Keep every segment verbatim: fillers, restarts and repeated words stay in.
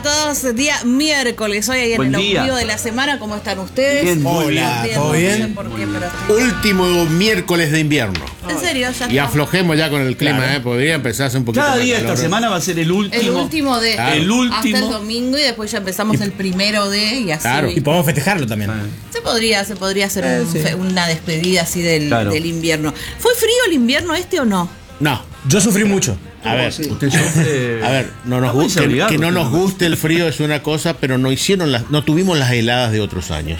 a todos. Día miércoles, hoy ahí en Buen el día. ombligo de la semana. ¿Cómo están ustedes? Bien, muy Hola, bien. ¿todo No sé bien? por qué, pero estoy- Último miércoles de invierno. En serio, ya Y está. aflojemos ya con el clima, Claro. ¿eh? Podría empezar a hacer un poquito Cada más día calor. esta semana va a ser el último. El último de. Claro. El último. Hasta el domingo y después ya empezamos el primero de y así. Claro. Y podemos festejarlo también. Se podría, se podría hacer Eh, un sí. fe- una despedida así del, Claro. del invierno. ¿Fue frío el invierno este o no? No, Yo sufrí mucho. a ver. Usted sufre- A ver, no nos No puede guste, obligar, que no usted nos no. guste el frío es una cosa, pero no hicieron las, no tuvimos las heladas de otros años.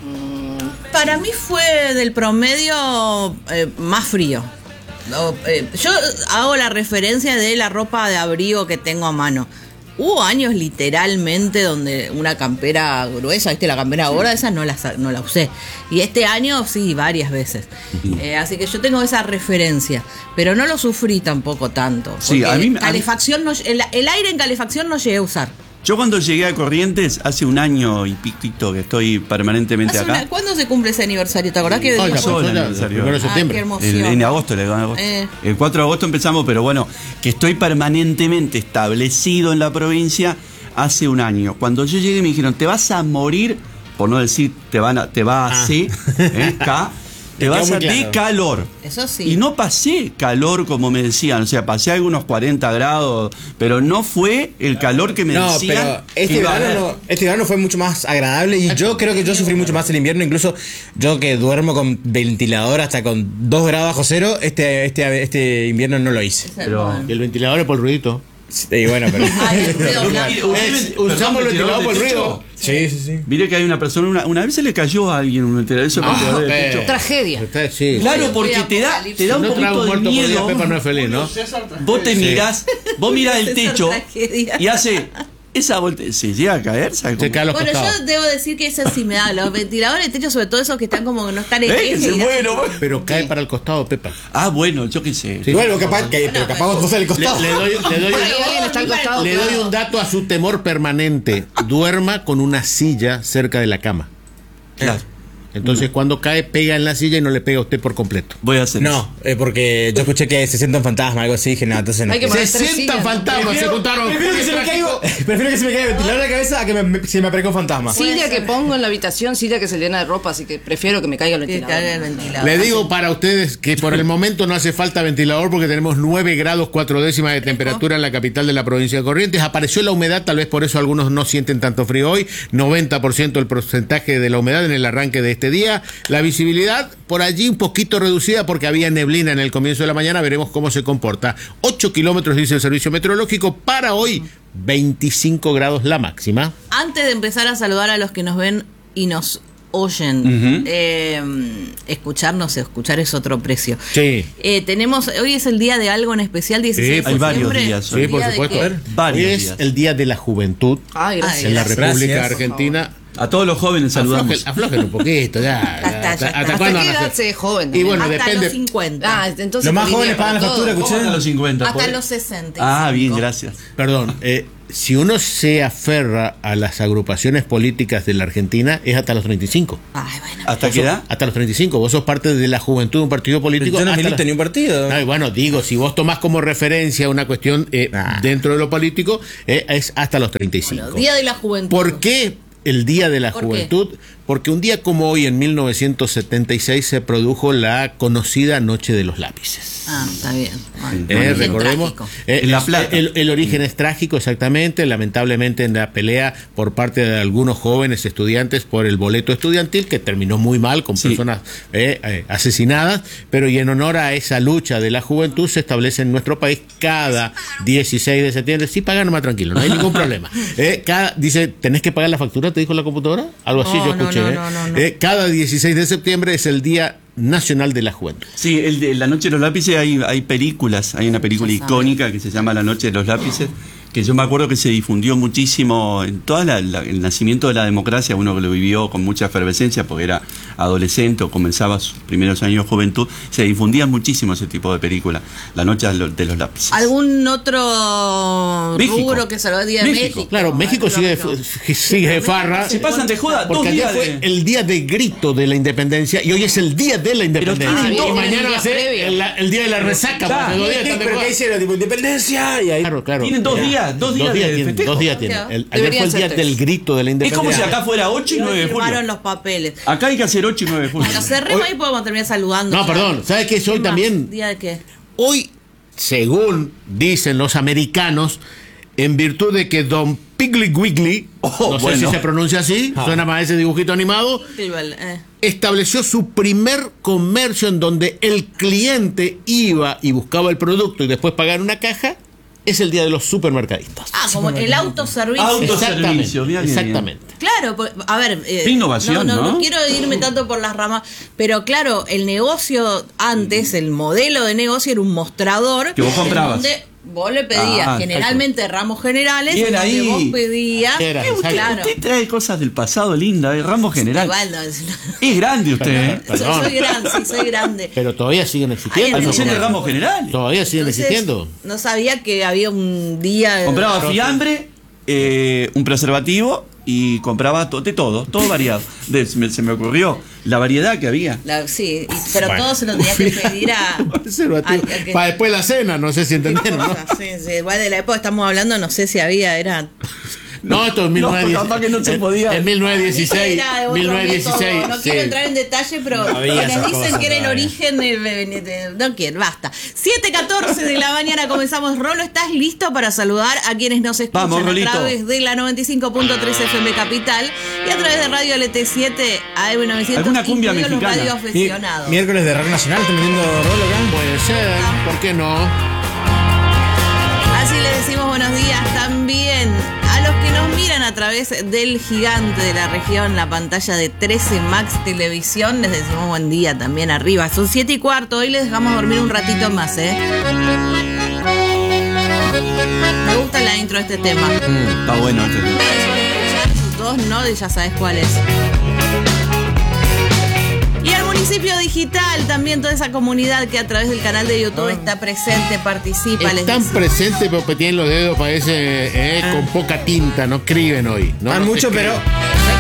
Para mí fue del promedio eh, más frío. No, eh, yo hago la referencia de la ropa de abrigo que tengo a mano. Hubo años literalmente donde una campera gruesa, ¿viste? La campera ahora esa no la, sa- no la usé. Y este año sí, varias veces. Eh, así que yo tengo esa referencia. Pero no lo sufrí tampoco tanto. Sí, porque a mí- a mí- calefacción no, el, el aire en calefacción no llegué a usar. Yo cuando llegué a Corrientes, hace un año y piquito que estoy permanentemente Hace acá. una- ¿Cuándo se cumple ese aniversario? ¿Te acordás que No, ya dijimos? pasó pasó el ya, aniversario. el primero de Ah, qué septiembre. hermoso. El, en agosto, le digo, en agosto. Eh. El cuatro de agosto empezamos, pero bueno, que estoy permanentemente establecido en la provincia hace un año. Cuando yo llegué me dijeron, te vas a morir, por no decir te van a, te va a hacer, ¿eh? Ca, te Te vas quedó a muy de claro. calor. Eso sí. Y no pasé calor como me decían, o sea, pasé algunos cuarenta grados, pero no fue el calor que me No, decían. pero este que iba a haber. verano, no, este verano fue mucho más agradable y yo creo que yo sufrí mucho más el invierno, incluso yo que duermo con ventilador hasta con dos grados bajo cero, este, este, este invierno no lo hice. Pero- Y el ventilador es por el ruidito. Y bueno, pero... Ay, el ruido blanco. Es- Perdón, usamos el ventilador por el de techo. ruido. Sí, sí, sí. Mire que hay una persona, una, una vez se le cayó a alguien un ventilador, eso Ah, ventilador de pero- techo. Tragedia. Usted, sí. Claro, Sí, porque muy te da, apocalipsis. te da un No trago poquito de muerto por día, miedo. Pepa no es feliz, ¿no? Vos te mirás, vos mirás el César techo Tragedia. y hace esa vuelta, se llega a caer, ¿sabes Se cómo? cae a los Bueno, costados. yo debo decir que eso sí me da. Los ventiladores de techo, sobre todo esos que están como que no están en ¿Eh? Que eje, se y muere, hacen- bueno. Pero cae para el costado, Pepa. Ah, bueno, yo qué sé. Sí. Igual, capaz, que, pero capaz vos al Le, costado. le doy, le doy- Ay, alguien está al costado, le doy claro. un dato a su temor permanente. Duerma con una silla cerca de la cama. Claro, Entonces, cuando cae, pega en la silla y no le pega a usted por completo. voy a hacer eso. No, eh, porque yo escuché que se sientan fantasmas, algo así, dije, no, entonces no. Hay que poner Se tres sientan sillas. fantasmas, se juntaron. Prefiero que se me caiga, prefiero que se me caiga el ventilador en la cabeza a que me, me- se me aparezca un fantasma. Silla que pongo en la habitación, silla que se llena de ropa, así que prefiero que me caiga el Que ventilador. caiga el ventilador. Le digo para ustedes que por el momento no hace falta ventilador porque tenemos nueve grados cuatro décimas de temperatura en la capital de la provincia de Corrientes. Apareció la humedad, tal vez por eso algunos no sienten tanto frío hoy. noventa por ciento el porcentaje de la humedad en el arranque de este día. La visibilidad por allí un poquito reducida porque había neblina en el comienzo de la mañana. Veremos cómo se comporta. ocho kilómetros dice el servicio meteorológico. Para hoy, veinticinco grados la máxima. Antes de empezar a saludar a los que nos ven y nos oyen, Ujú. eh, escucharnos, escuchar es otro precio. Sí. Eh, tenemos, hoy es el día de algo en especial, dieciséis de hay varios septiembre. días Sí, hoy. por ¿Día de supuesto. qué? Hoy Varios es días. el Día de la Juventud Ay, gracias. en la Gracias. República Gracias. Argentina. A todos los jóvenes saludamos. Aflojen, aflojen un poquito, ya. Ya está, ya está. ¿Hasta ¿Hasta cuándo qué van a edad hacer? se es joven Y también? bueno, Hasta depende. los cincuenta. Ah, entonces Los más por jóvenes línea, pagan la por factura, todo. escuché. ¿Cómo a los cincuenta? Hasta Por- los sesenta. Ah, bien, gracias. Perdón, eh, si uno se aferra a las agrupaciones políticas de la Argentina, es hasta los treinta y cinco. Ay, bueno. ¿Hasta Vos qué sos- edad? Hasta los treinta y cinco. Vos sos parte de la juventud de un partido político. Yo no hasta milito los- ni un partido. Ay, bueno, digo, si vos tomás como referencia una cuestión eh, Ah. dentro de lo político, eh, es hasta los treinta y cinco. Bueno, Día de la Juventud. ¿Por qué el Día de la ¿Por qué? Juventud? Porque un día como hoy, en mil novecientos setenta y seis, se produjo la conocida Noche de los Lápices. Ah, está bien. Bueno, Eh, origen recordemos, trágico. eh, En La el- Plata. El, el origen es trágico, exactamente. Lamentablemente, en la pelea por parte de algunos jóvenes estudiantes por el boleto estudiantil, que terminó muy mal, con Sí. personas eh, eh, asesinadas. Pero y en honor a esa lucha de la juventud, se establece en nuestro país cada dieciséis de septiembre. Sí, pagan más tranquilo, no hay ningún problema. Eh, cada, dice, ¿tenés que pagar la factura? ¿Te dijo la computadora? Algo así No, yo no, escuché. no, eh. no, no, no. Eh, cada dieciséis de septiembre es el Día Nacional de la Juventud. Sí, el de La Noche de los Lápices hay, hay películas, hay una película Ya sabe. icónica que se llama La Noche de los Lápices, que yo me acuerdo que se difundió muchísimo en todo el nacimiento de la democracia, uno que lo vivió con mucha efervescencia porque era adolescente o comenzaba sus primeros años de juventud, se difundía muchísimo ese tipo de películas, La Noche de los, de los Lápices. ¿Algún otro México. rubro que salga el Día de México. México? Claro, México Ay, sigue de, pero- f- sigue de farra. Se pasan de joda dos Porque ayer días fue de... el día de grito de la independencia y hoy es el día de la independencia. tienen y dos- mañana tienen va a ser día previo. el, el día de la resaca. Claro, porque dos días están de pero joda. ¿qué hicieron? Tipo, independencia y ahí. Claro, claro. Tienen dos días días, dos días, Dos días, de tiene, festejo. dos días tiene. Claro. El- ayer Deberían fue el día ser tres. del grito de la Es como si independencia. acá fuera ocho y nueve de Firmaron julio. los papeles. Acá hay que hacer ocho y nueve de julio. Bueno, cerremos Hoy- ahí, podemos terminar saludando. No, perdón, ¿sabes qué es hoy más? también? ¿Día de qué? Hoy, según dicen los americanos, en virtud de que Don Piggly Wiggly, Oh, no sé bueno. si se pronuncia así, Ah. suena más a ese dibujito animado, Igual, eh. estableció su primer comercio en donde el cliente iba y buscaba el producto y después pagaba en una caja, es el día de los supermercadistas. Ah, como el autoservicio. Auto- Exactamente, autoservicio, bien, bien, exactamente. Claro, pues, a ver, eh, Qué innovación, no, no, ¿no? no quiero irme tanto por las ramas, pero claro, el negocio antes, el modelo de negocio era un mostrador Que vos comprabas. en donde vos le pedías Ah, generalmente ramos generales, Bien en donde ahí. vos pedías, Era, Eh, exacto. claro, Usted trae cosas del pasado linda, el ramo general. igual no, es- Es grande usted, ¿eh? soy, Perdón. soy grande, sí, soy grande. Pero todavía siguen existiendo. Ahí Almacén de General. ramos generales. Todavía siguen Entonces, existiendo. no sabía que había un día. Compraba fiambre, eh, un preservativo y compraba to- de todo, todo variado. De- se, me, se me ocurrió la variedad que había. La- sí, y- pero Bueno. todo se lo tenía que pedir a. Preservativo. al- al que- Para después la cena, no sé si entendieron, ¿no? Sí, sí, igual de la época que estamos hablando, no sé si había, era. No, esto es mil novecientos dieciséis. capaz que no se en- podía. En mil novecientos dieciséis. Era de otro mil novecientos dieciséis. método. No quiero sí. entrar en detalle, pero No había les esas dicen cosas que era el todavía. origen de, de- de- No quiero, basta. siete catorce de la mañana comenzamos. Rolo, ¿estás listo para saludar a quienes nos escuchan Vamos, a Rolito. través de la noventa y cinco punto tres F M Capital y a través de Radio L T siete A M novecientos? ¿Alguna cumbia incluidos los mexicana? radioaficionados. Mi- miércoles de rock nacional, ¿están vendiendo rolo acá? Puede ser, ¿por qué no? Así les decimos buenos días también a los que nos miran a través del gigante de la región, la pantalla de trece Max Televisión. Les decimos buen día también arriba. Son siete y cuarto, hoy les dejamos dormir un ratito más, ¿eh? Me gusta la intro de este tema. Está bueno este tema. Todos no, ya sabes cuál es. Y el municipio digital, también toda esa comunidad que a través del canal de YouTube está presente, participa. les Están decimos. presentes, pero que tienen los dedos, parece, eh, con poca tinta, no escriben hoy. No, Van No mucho, escriben. pero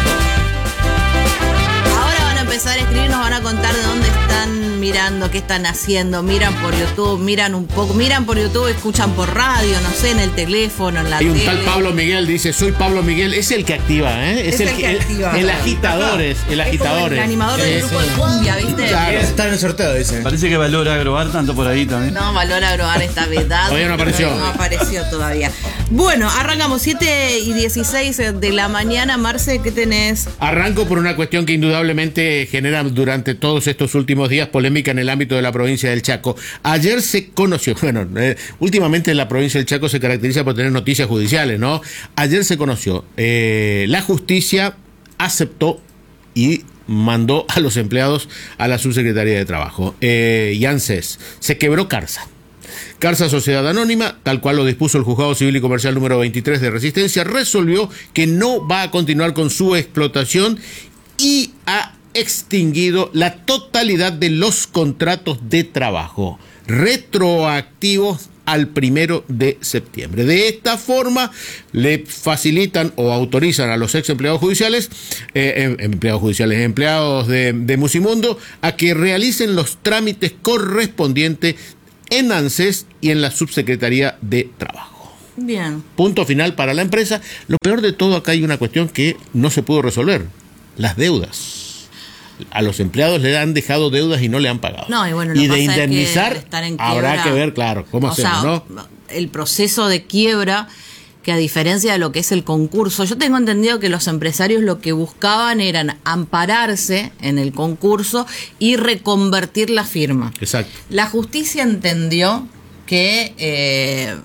Ahora van a empezar a escribir, nos van a contar de dónde están mirando, qué están haciendo, miran por YouTube, miran un poco, miran por YouTube, escuchan por radio, no sé, en el teléfono, en la Hay un tele. tal Pablo Miguel, dice, soy Pablo Miguel, es el que activa, ¿eh? Es el que activa. El, agitadores, el Es como agitadores. el animador del Eh, grupo sí. de cumbia, ¿viste? Claro. quieren estar en el sorteo, dice. Parece que valora agrobar tanto por ahí también. No, Valor Agrobar está vedado. Todavía no apareció. No apareció todavía. Bueno, arrancamos siete y dieciséis de la mañana. Marce, ¿qué tenés? Arranco por una cuestión que indudablemente genera durante todos estos últimos días polémica en el ámbito de la provincia del Chaco. Ayer se conoció, bueno, eh, últimamente la provincia del Chaco se caracteriza por tener noticias judiciales, ¿no? Ayer se conoció, eh, la justicia aceptó y mandó a los empleados a la subsecretaría de Trabajo. Eh, y ANSES, se quebró Carsa. Carsa Sociedad Anónima, tal cual lo dispuso el Juzgado Civil y Comercial número veintitrés de Resistencia, resolvió que no va a continuar con su explotación y ha extinguido la totalidad de los contratos de trabajo retroactivos al primero de septiembre. De esta forma le facilitan o autorizan a los ex empleados judiciales, eh, empleados judiciales, empleados de, de Musimundo, a que realicen los trámites correspondientes en ANSES y en la Subsecretaría de Trabajo. Bien. Punto final para la empresa. Lo peor de todo, acá hay una cuestión que no se pudo resolver: las deudas. A los empleados le han dejado deudas y no le han pagado. No, y bueno, lo y que de pasa es que indemnizar al estar en habrá quiebra, que ver, claro, cómo o hacemos, sea, ¿no? El proceso de quiebra, que a diferencia de lo que es el concurso, yo tengo entendido que los empresarios lo que buscaban eran ampararse en el concurso y reconvertir la firma. Exacto. La justicia entendió que eh,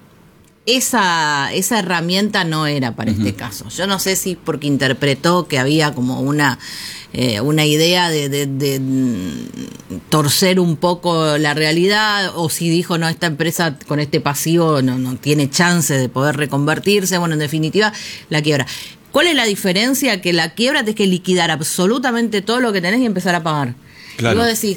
esa, esa herramienta no era para este caso. Yo no sé si porque interpretó que había como una, eh, una idea de, de, de mm, torcer un poco la realidad, o si dijo, no, esta empresa con este pasivo no, no tiene chance de poder reconvertirse. Bueno, en definitiva, la quiebra. ¿Cuál es la diferencia? Que la quiebra tenés que liquidar absolutamente todo lo que tenés y empezar a pagar. Claro. Y vos decís,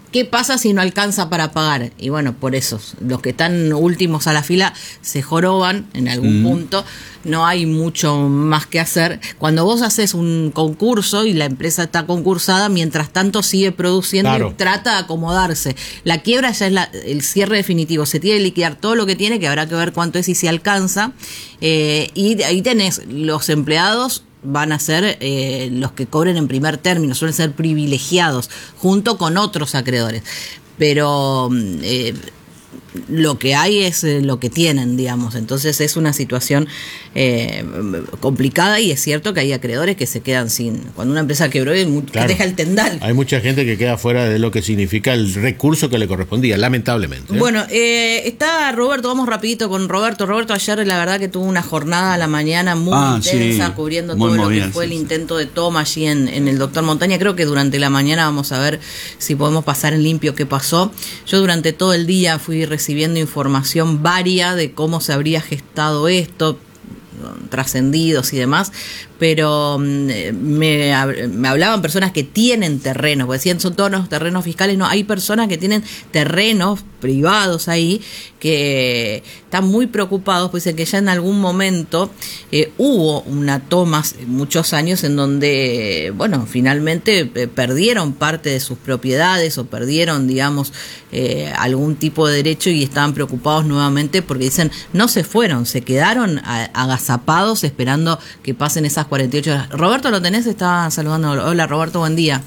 ¿qué pasa si no alcanza para pagar? Y bueno, por eso, los que están últimos a la fila se joroban en algún mm. punto, no hay mucho más que hacer. Cuando vos haces un concurso y la empresa está concursada, mientras tanto sigue produciendo claro. y trata de acomodarse. La quiebra ya es la, el cierre definitivo, se tiene que liquidar todo lo que tiene, que habrá que ver cuánto es y si alcanza, eh, y ahí tenés los empleados, van a ser eh, los que cobren en primer término, suelen ser privilegiados, junto con otros acreedores. Pero eh, lo que hay es eh, lo que tienen, digamos. Entonces es una situación eh, complicada, y es cierto que hay acreedores que se quedan sin. Cuando una empresa quebró, claro. deja el tendal. Hay mucha gente que queda fuera de lo que significa el recurso que le correspondía, lamentablemente. ¿eh? Bueno, eh, está Roberto, vamos rapidito con Roberto. Roberto ayer la verdad que tuvo una jornada a la mañana muy ah, intensa, sí. cubriendo muy todo movida, lo que fue sí, el intento de toma allí en, en el Doctor Montaña. Creo que durante la mañana vamos a ver si podemos pasar en limpio qué pasó. Yo durante todo el día fui recibiendo información varia de cómo se habría gestado esto, trascendidos y demás, pero me, me hablaban personas que tienen terrenos, porque decían son todos los terrenos fiscales, no, hay personas que tienen terrenos privados ahí que están muy preocupados, pues dicen que ya en algún momento eh, hubo una toma hace muchos años en donde, bueno, finalmente eh, perdieron parte de sus propiedades o perdieron, digamos, eh, algún tipo de derecho, y estaban preocupados nuevamente porque dicen no se fueron, se quedaron agazapados esperando que pasen esas cuarenta y ocho horas. Roberto, ¿lo tenés? Estaba saludando. Hola, Roberto, buen día.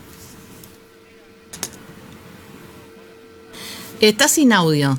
Estás sin audio.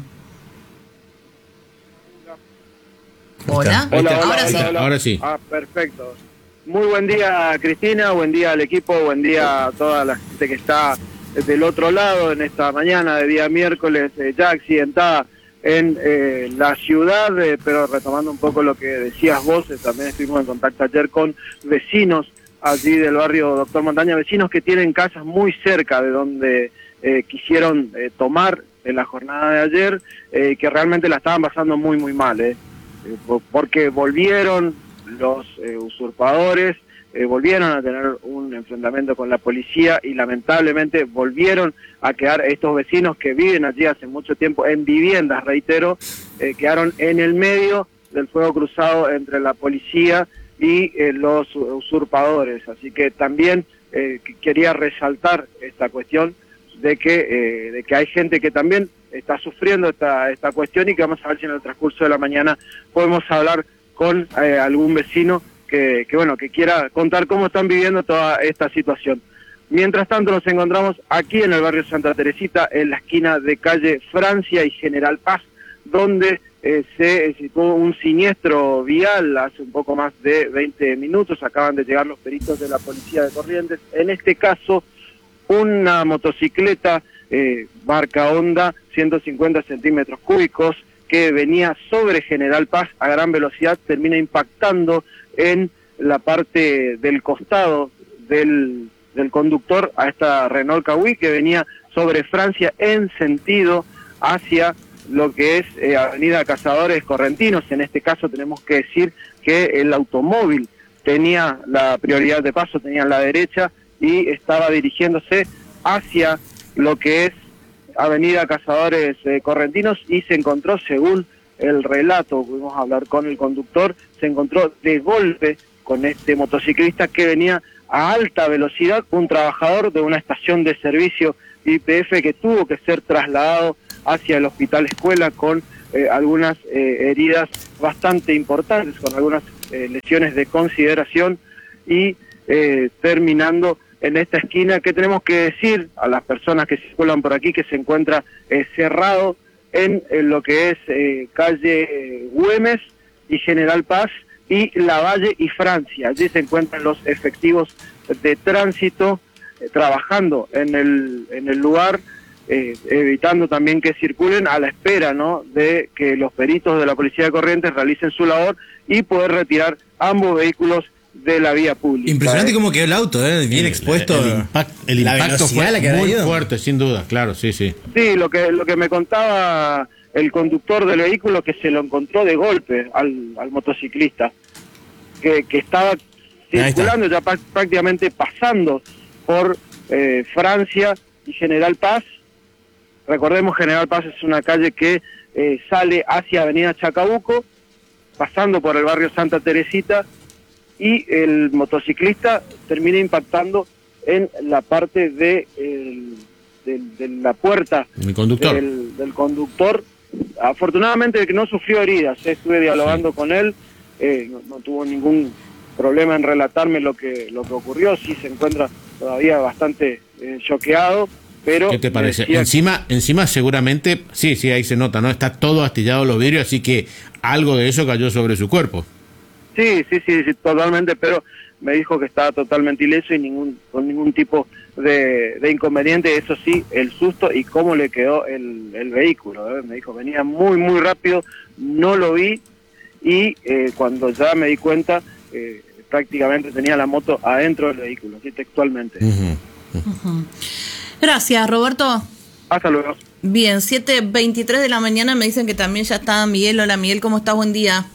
Hola. Hola, hola, ahora, hola, sí. hola. ahora sí. Ah, perfecto. Muy buen día, Cristina, buen día al equipo, buen día a toda la gente que está del otro lado en esta mañana de día miércoles, eh, ya accidentada en eh, la ciudad, eh, pero retomando un poco lo que decías vos, eh, también estuvimos en contacto ayer con vecinos allí del barrio Doctor Montaña, vecinos que tienen casas muy cerca de donde eh, quisieron eh, tomar en la jornada de ayer, eh, que realmente la estaban pasando muy muy mal, eh, eh, porque volvieron los eh, usurpadores, eh, volvieron a tener un enfrentamiento con la policía y lamentablemente volvieron a quedar estos vecinos que viven allí hace mucho tiempo en viviendas, reitero, eh, quedaron en el medio del fuego cruzado entre la policía y eh, los usurpadores. Así que también eh, quería resaltar esta cuestión de que, eh, de que hay gente que también está sufriendo esta, esta cuestión, y que vamos a ver si en el transcurso de la mañana podemos hablar con eh, algún vecino que, que, bueno, que quiera contar cómo están viviendo toda esta situación. Mientras tanto nos encontramos aquí en el barrio Santa Teresita, en la esquina de calle Francia y General Paz, donde eh, se situó un siniestro vial hace un poco más de veinte minutos. Acaban de llegar los peritos de la policía de Corrientes. En este caso, una motocicleta eh, marca Honda, ciento cincuenta centímetros cúbicos, que venía sobre General Paz a gran velocidad, termina impactando en la parte del costado del, del conductor a esta Renault Kawhi, que venía sobre Francia en sentido hacia lo que es eh, Avenida Cazadores Correntinos. En este caso tenemos que decir que el automóvil tenía la prioridad de paso, tenía la derecha, y estaba dirigiéndose hacia lo que es Avenida Cazadores eh, Correntinos, y se encontró, según el relato, pudimos hablar con el conductor, se encontró de golpe con este motociclista que venía a alta velocidad, un trabajador de una estación de servicio Y P F que tuvo que ser trasladado hacia el hospital escuela con eh, algunas eh, heridas bastante importantes, con algunas eh, lesiones de consideración, y eh, terminando en esta esquina que tenemos que decir a las personas que circulan por aquí que se encuentra eh, cerrado en, en lo que es eh, calle eh, Güemes y General Paz y Lavalle y Francia. Allí se encuentran los efectivos de tránsito eh, trabajando en el, en el lugar, eh, evitando también que circulen, a la espera, ¿no?, de que los peritos de la Policía de Corrientes realicen su labor y poder retirar ambos vehículos de la vía pública. Impresionante cómo quedó el auto, ¿eh? Bien el, expuesto. El, el, impact, el impacto fue muy fuerte, sin duda, claro, sí, sí. Sí, lo que, lo que me contaba el conductor del vehículo, que se lo encontró de golpe al, al motociclista, que, que estaba circulando, ya prácticamente pasando por eh, Francia y General Paz, recordemos, General Paz es una calle que eh, sale hacia Avenida Chacabuco, pasando por el barrio Santa Teresita, y el motociclista termina impactando en la parte de, el, de, de la puerta El conductor. Del, del conductor. Afortunadamente que no sufrió heridas, eh, estuve dialogando sí. con él, eh, no, no tuvo ningún problema en relatarme lo que lo que ocurrió, sí se encuentra todavía bastante eh, choqueado, pero... ¿Qué te parece? Decía... Encima, encima seguramente, sí, sí, ahí se nota, ¿no? Está todo astillado los vidrios, así que algo de eso cayó sobre su cuerpo. Sí, sí, sí, sí, totalmente, pero me dijo que estaba totalmente ileso y ningún con ningún tipo de, de inconveniente. Eso sí, el susto y cómo le quedó el, el vehículo. ¿eh? Me dijo, venía muy, muy rápido, no lo vi y eh, cuando ya me di cuenta, eh, prácticamente tenía la moto adentro del vehículo, así textualmente. Uh-huh. Uh-huh. Gracias, Roberto. Hasta luego. Bien, siete veintitrés de la mañana me dicen que también ya está Miguel. Hola, Miguel, ¿cómo estás? Buen día.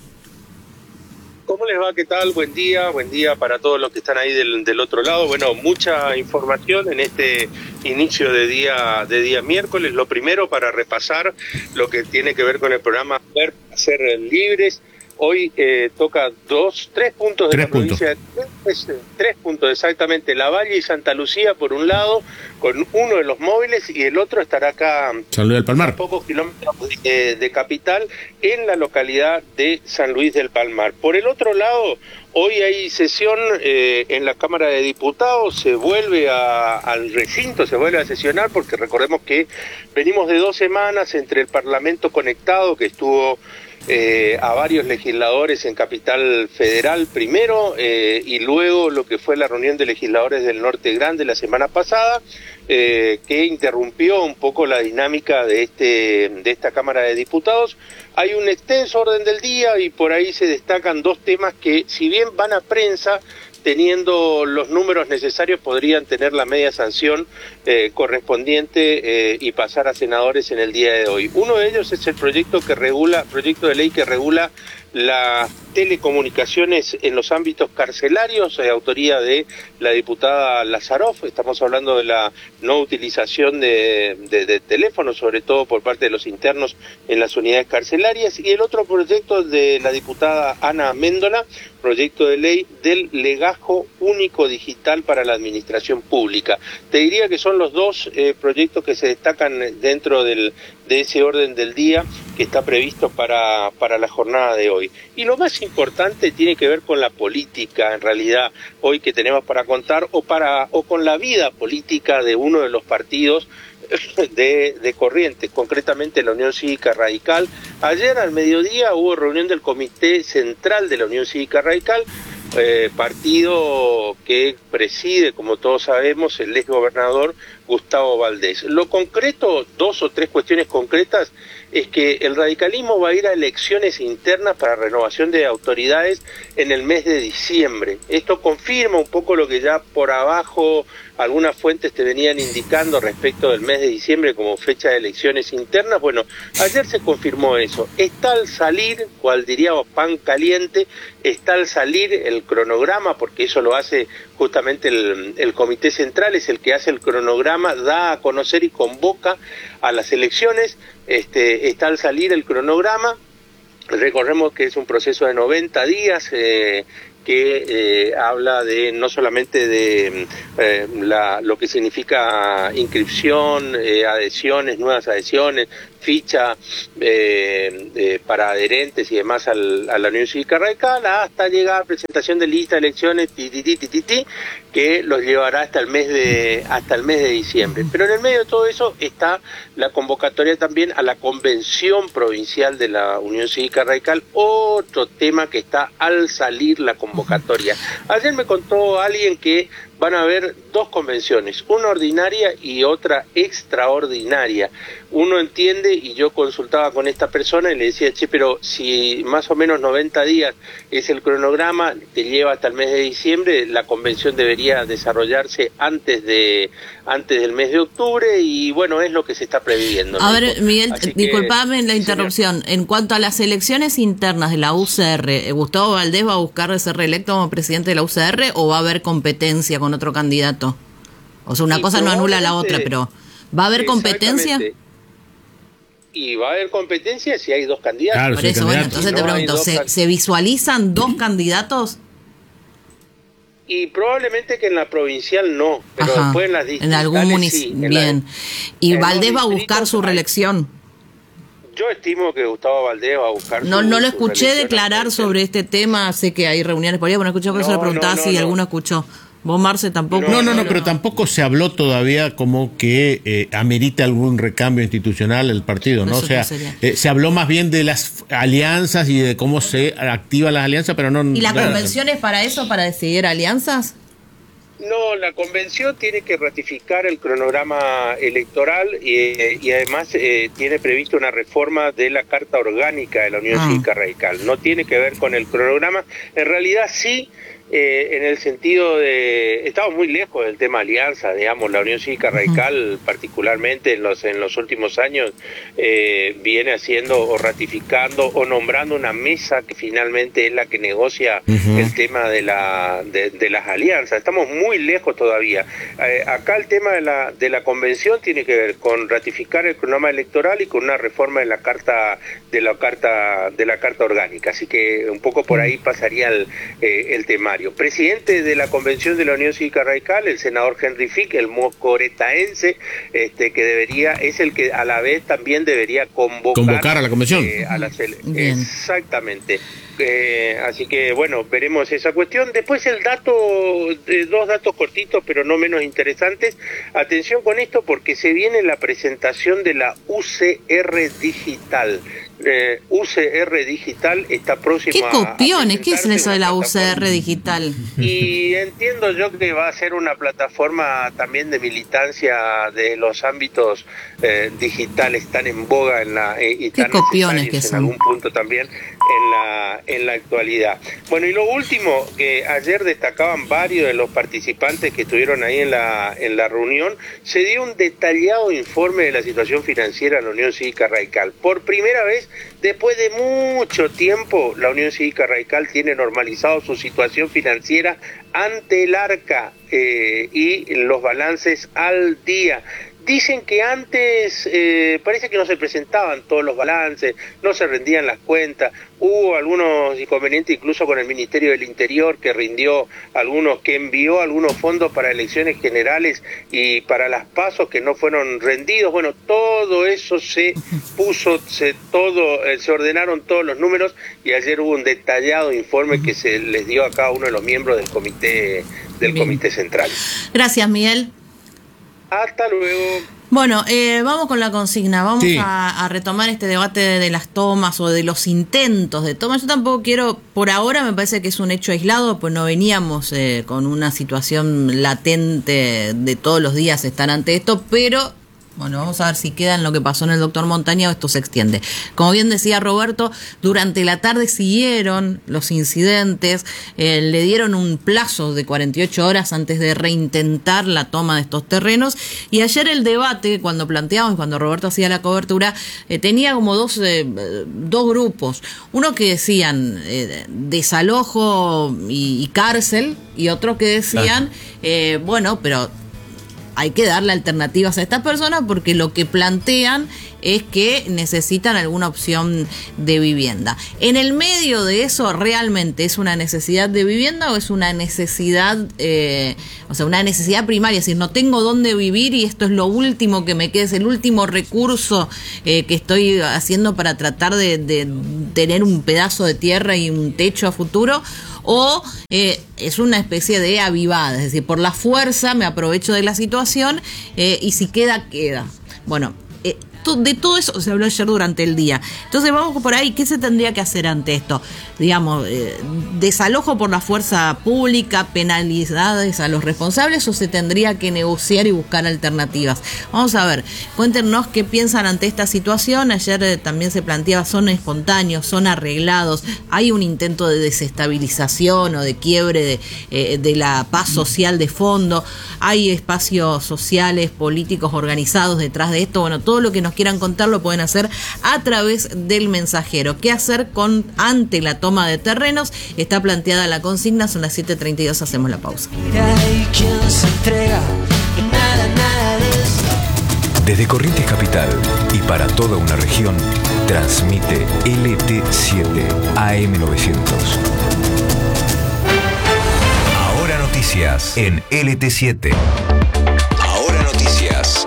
¿Cómo les va? ¿Qué tal? Buen día, buen día para todos los que están ahí del, del otro lado. Bueno, mucha información en este inicio de día de día miércoles. Lo primero, para repasar lo que tiene que ver con el programa Ver, Ser Libres. Hoy eh, toca dos, tres puntos de tres la puntos. provincia, tres, tres puntos exactamente, La Valle y Santa Lucía por un lado, con uno de los móviles, y el otro estará acá San Luis del Palmar, a pocos kilómetros de, de capital, en la localidad de San Luis del Palmar. Por el otro lado, hoy hay sesión eh, en la Cámara de Diputados, se vuelve a, al recinto, se vuelve a sesionar, porque recordemos que venimos de dos semanas entre el Parlamento conectado, que estuvo Eh, a varios legisladores en Capital Federal primero, eh, y luego lo que fue la reunión de legisladores del Norte Grande la semana pasada, eh, que interrumpió un poco la dinámica de este de esta Cámara de Diputados. Hay un extenso orden del día y por ahí se destacan dos temas que, si bien van a prensa, teniendo los números necesarios, podrían tener la media sanción eh, correspondiente eh, y pasar a senadores en el día de hoy. Uno de ellos es el proyecto que regula, proyecto de ley que regula las telecomunicaciones en los ámbitos carcelarios, de autoría de la diputada Lazaroff. Estamos hablando de la no utilización de, de, de teléfonos, sobre todo por parte de los internos en las unidades carcelarias. Y el otro proyecto de la diputada Ana Méndola, proyecto de ley del legajo único digital para la administración pública. Te diría que son los dos eh, proyectos que se destacan dentro del, de ese orden del día que está previsto para, para la jornada de hoy. Y lo más importante tiene que ver con la política, en realidad, hoy que tenemos para contar, o para o con la vida política de uno de los partidos de, de Corrientes, concretamente la Unión Cívica Radical. Ayer al mediodía hubo reunión del Comité Central de la Unión Cívica Radical, eh, partido que preside, como todos sabemos, el exgobernador Gustavo Valdés. Lo concreto, dos o tres cuestiones concretas, es que el radicalismo va a ir a elecciones internas para renovación de autoridades en el mes de diciembre. Esto confirma un poco lo que ya por abajo algunas fuentes te venían indicando respecto del mes de diciembre como fecha de elecciones internas. Bueno, ayer se confirmó eso. Está al salir, cual diríamos pan caliente, está al salir el cronograma, porque eso lo hace justamente el, el Comité Central, es el que hace el cronograma, da a conocer y convoca a las elecciones. Este, está al salir el cronograma. Recordemos que es un proceso de noventa días, eh, que eh, habla de no solamente de eh, la, lo que significa inscripción, eh, adhesiones, nuevas adhesiones, ficha eh, eh, para adherentes y demás al, a la Unión Cívica Radical, hasta llegar a presentación de lista de elecciones, ti, ti, ti, ti, ti, ti, que los llevará hasta el mes de hasta el mes de diciembre. Pero en el medio de todo eso está la convocatoria también a la convención provincial de la Unión Cívica Radical, otro tema que está al salir la convocatoria. Ayer me contó alguien que van a haber dos convenciones, una ordinaria y otra extraordinaria. Uno entiende, y yo consultaba con esta persona y le decía, che, pero si más o menos noventa días es el cronograma, te lleva hasta el mes de diciembre, la convención debería desarrollarse antes de antes del mes de octubre, y bueno, es lo que se está previendo, ¿no? A ver, Miguel, Así disculpame que, la interrupción. En cuanto a las elecciones internas de la U C R, ¿Gustavo Valdés va a buscar ser reelecto como presidente de la U C R o va a haber competencia con otro candidato? O sea, una sí, cosa no anula la otra, pero ¿va a haber competencia? Y va a haber competencia si hay dos candidatos. Claro, Por sí, eso, bueno, candidatos. entonces te No hay pregunto, dos ¿se, can- ¿se visualizan dos candidatos? Y probablemente que en la provincial no, pero Ajá, después en las en distritales algún sí, municipio. en la- Bien. Y en los Valdés va a buscar distritos su hay- reelección. Yo estimo que Gustavo Valdés va a buscar No, su- no lo su escuché reelección declarar al sobre este tema. Sé que hay reuniones por ahí, pero no escuché, por eso No, le preguntaba no, no, si no. alguno escuchó. ¿Vos, Marce, tampoco? No, no, no, pero tampoco se habló todavía como que eh, amerita algún recambio institucional el partido, ¿no? Eso O sea, no sería. eh, se habló más bien de las alianzas y de cómo se activa las alianzas, pero no... ¿Y la nada. convención es para eso, para decidir alianzas? No, la convención tiene que ratificar el cronograma electoral y, y además eh, tiene previsto una reforma de la Carta Orgánica de la Unión Ah. Cívica Radical. No tiene que ver con el cronograma. En realidad sí, eh, en el sentido de... Estamos muy lejos del tema alianza, digamos, la Unión Cívica Radical, particularmente en los, en los últimos años, eh, viene haciendo o ratificando o nombrando una mesa que finalmente es la que negocia Ujú. el tema de, la, de, de las alianzas. Estamos muy lejos todavía. Eh, acá el tema de la, de la convención tiene que ver con ratificar el cronograma electoral y con una reforma de la carta de la carta de la carta orgánica. Así que un poco por ahí pasaría el, eh, el temario. Presidente de la convención de la Unión Cívica Radical, el senador Henry Fick, el mocoretaense, este que debería es el que a la vez también debería convocar, Convocar a la convención. eh, a las ele- Bien. Exactamente. Eh, así que bueno, veremos esa cuestión. Después el dato, de dos datos cortitos pero no menos interesantes. Atención con esto porque se viene la presentación de la U C R Digital. Eh, U C R Digital está próximo ¿Qué a- a copiones? ¿Qué es presentarse eso de la una U C R plataforma. digital? Y entiendo yo que va a ser una plataforma también de militancia de los ámbitos eh, digitales tan en boga en la eh, y Qué tan copiones necesarios que en son. algún punto también en la en la actualidad. Bueno, y lo último que ayer destacaban varios de los participantes que estuvieron ahí en la en la reunión, se dio un detallado informe de la situación financiera de la Unión Cívica Radical. Por primera vez después de mucho tiempo, la Unión Cívica Radical tiene normalizado su situación financiera ante el ARCA eh, y los balances al día. Dicen que antes eh, parece que no se presentaban todos los balances, no se rendían las cuentas, hubo algunos inconvenientes incluso con el Ministerio del Interior que rindió algunos, que envió algunos fondos para elecciones generales y para las pasos que no fueron rendidos. Bueno, todo eso se puso, se todo, eh, se ordenaron todos los números y ayer hubo un detallado informe que se les dio a cada uno de los miembros del comité, del Bien. comité central. Gracias, Miguel. Hasta luego. Bueno, eh, vamos con la consigna. Vamos Sí. a, a retomar este debate de, de las tomas o de los intentos de tomas. Yo tampoco quiero, por ahora me parece que es un hecho aislado, pues no veníamos eh, con una situación latente de todos los días estar ante esto, pero... Bueno, vamos a ver si queda en lo que pasó en el doctor Montaña o esto se extiende. Como bien decía Roberto, durante la tarde siguieron los incidentes, eh, le dieron un plazo de cuarenta y ocho horas antes de reintentar la toma de estos terrenos y ayer el debate, cuando planteábamos, cuando Roberto hacía la cobertura, eh, tenía como dos, eh, dos grupos. Uno que decían eh, desalojo y, y cárcel y otros que decían, eh, bueno, pero... hay que darle alternativas a estas personas porque lo que plantean es que necesitan alguna opción de vivienda. En el medio de eso, ¿realmente es una necesidad de vivienda o es una necesidad, eh, o sea, una necesidad primaria? Es decir, no tengo dónde vivir y esto es lo último que me queda, es el último recurso eh, que estoy haciendo para tratar de, de tener un pedazo de tierra y un techo a futuro. O eh, es una especie de avivada, es decir, por la fuerza me aprovecho de la situación eh, y si queda, queda. Bueno, eh, to- de todo eso se habló ayer durante el día. Entonces vamos por ahí, ¿qué se tendría que hacer ante esto? Digamos, eh, desalojo por la fuerza pública, penalidades a los responsables o se tendría que negociar y buscar alternativas. Vamos a ver, cuéntenos qué piensan ante esta situación. Ayer eh, también se planteaba, son espontáneos, son arreglados, hay un intento de desestabilización o de quiebre de, eh, de la paz social de fondo, hay espacios sociales, políticos organizados detrás de esto. Bueno, todo lo que nos quieran contar lo pueden hacer a través del mensajero. ¿Qué hacer con ante la toma de terrenos? Está planteada la consigna, son las siete treinta y dos, hacemos la pausa. Hay quien se entrega y nada, nada de esto. Desde Corrientes Capital y para toda una región, transmite L T siete A M novecientos. Ahora noticias en L T siete. Ahora noticias.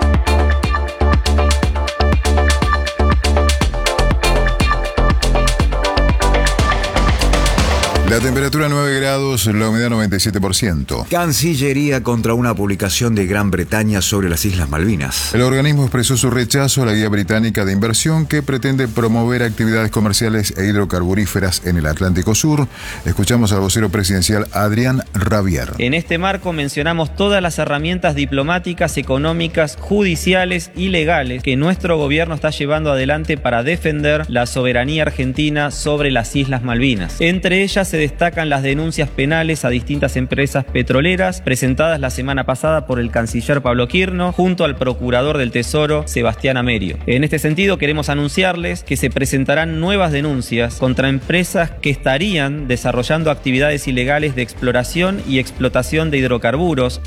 La temperatura nueve grados, la humedad noventa y siete por ciento. Cancillería contra una publicación de Gran Bretaña sobre las Islas Malvinas. El organismo expresó su rechazo a la guía británica de inversión que pretende promover actividades comerciales e hidrocarburíferas en el Atlántico Sur. Escuchamos al vocero presidencial Adrián Rabier. En este marco mencionamos todas las herramientas diplomáticas, económicas, judiciales y legales que nuestro gobierno está llevando adelante para defender la soberanía argentina sobre las Islas Malvinas. Entre ellas se destacan las denuncias penales a distintas empresas petroleras presentadas la semana pasada por el canciller Pablo Quirno junto al procurador del Tesoro Sebastián Amerio. En este sentido queremos anunciarles que se presentarán nuevas denuncias contra empresas que estarían desarrollando actividades ilegales de exploración y explotación de hidrocarburos.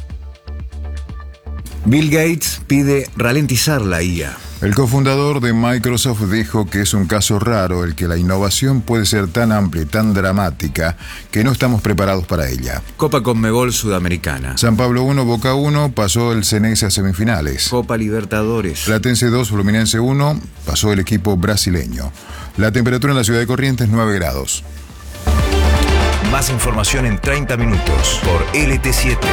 Bill Gates pide ralentizar la I A. El cofundador de Microsoft dijo que es un caso raro el que la innovación puede ser tan amplia y tan dramática que no estamos preparados para ella. Copa Conmebol Sudamericana. San Pablo uno, Boca uno, pasó el Ceneice a semifinales. Copa Libertadores. Platense dos, Fluminense uno, pasó el equipo brasileño. La temperatura en la ciudad de Corrientes, nueve grados. Más información en treinta minutos por L T siete.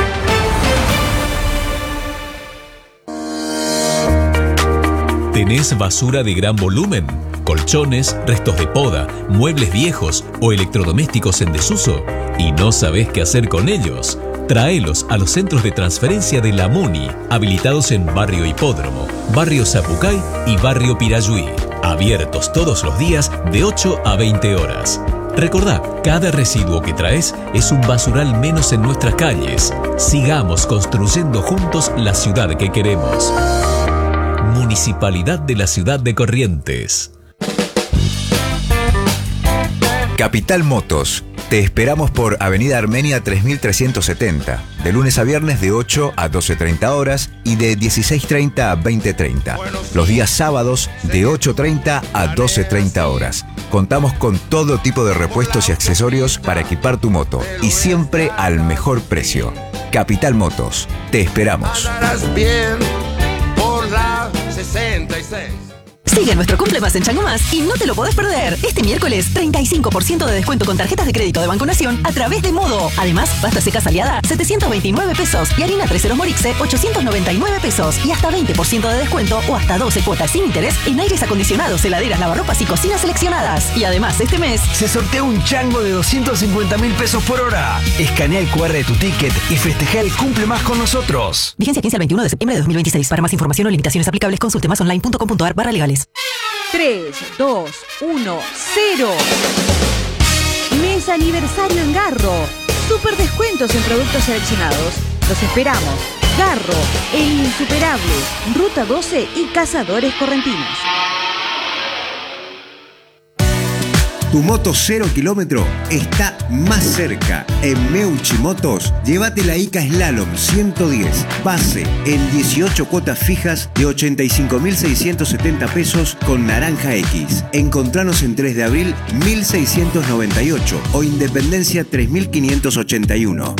¿Tenés basura de gran volumen? ¿Colchones, restos de poda, muebles viejos o electrodomésticos en desuso? ¿Y no sabés qué hacer con ellos? Tráelos a los centros de transferencia de la MUNI, habilitados en Barrio Hipódromo, Barrio Zapucay y Barrio Pirayuí. Abiertos todos los días de ocho a veinte horas. Recordá, cada residuo que traes es un basural menos en nuestras calles. Sigamos construyendo juntos la ciudad que queremos. Municipalidad de la Ciudad de Corrientes. Capital Motos. Te esperamos por Avenida Armenia tres mil trescientos setenta, de lunes a viernes de ocho a doce treinta horas y de dieciséis treinta a veinte treinta. Los días sábados de ocho treinta a doce treinta horas. Contamos con todo tipo de repuestos y accesorios para equipar tu moto y siempre al mejor precio. Capital Motos. Te esperamos. sesenta y seis. Sigue nuestro Cumple Más en Chango Más y no te lo podés perder. Este miércoles, treinta y cinco por ciento de descuento con tarjetas de crédito de Banco Nación a través de Modo. Además, pasta seca Aliada, setecientos veintinueve pesos y harina tres ceros Morixe, ochocientos noventa y nueve pesos y hasta veinte por ciento de descuento o hasta doce cuotas sin interés en aires acondicionados, heladeras, lavarropas y cocinas seleccionadas. Y además, este mes se sortea un chango de doscientos cincuenta mil pesos por hora. Escanea el cu erre de tu ticket y festeja el Cumple Más con nosotros. Vigencia quince al veintiuno de septiembre de dos mil veintiséis. Para más información o limitaciones aplicables, consulte más online punto com punto ar barra legales. tres, dos, uno, cero. Mes aniversario en Garro. Super descuentos en productos seleccionados. Los esperamos. Garro, El Insuperable, Ruta doce y Cazadores Correntinos. Tu moto cero kilómetro está más cerca. En Meucci Motos, llévate la Ica Slalom ciento diez, base en dieciocho cuotas fijas de ochenta y cinco mil seiscientos setenta pesos con naranja X. Encontranos en tres de abril mil seiscientos noventa y ocho o Independencia tres mil quinientos ochenta y uno.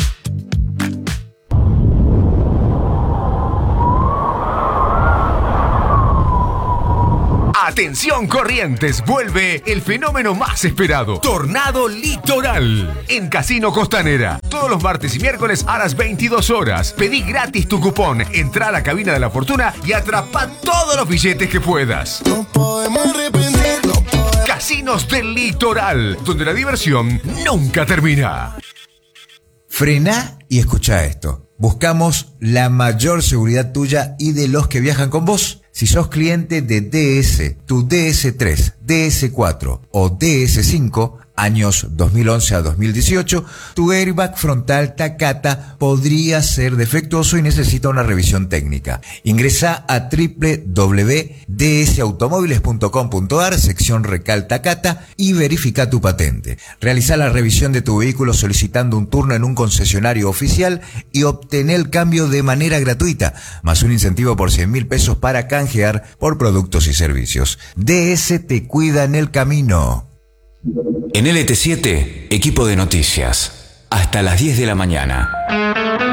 Atención Corrientes, vuelve el fenómeno más esperado, Tornado Litoral, en Casino Costanera. Todos los martes y miércoles a las veintidós horas. Pedí gratis tu cupón, entra a la cabina de la fortuna y atrapa todos los billetes que puedas. No podemos arrepentir, no podemos. Casinos del Litoral, donde la diversión nunca termina. Frená y escucha esto. Buscamos la mayor seguridad tuya y de los que viajan con vos. Si sos cliente de D S, tu D S tres D S cuatro o D S cinco, años dos mil once a dos mil dieciocho, tu airbag frontal Takata podría ser defectuoso y necesita una revisión técnica. Ingresa a doble u doble u doble u punto d s automóviles punto com punto a r, sección Recal Takata, y verifica tu patente. Realiza la revisión de tu vehículo solicitando un turno en un concesionario oficial y obtener el cambio de manera gratuita, más un incentivo por cien mil pesos para canjear por productos y servicios. D S te cuida en el camino. En L T siete, equipo de noticias. Hasta las diez de la mañana.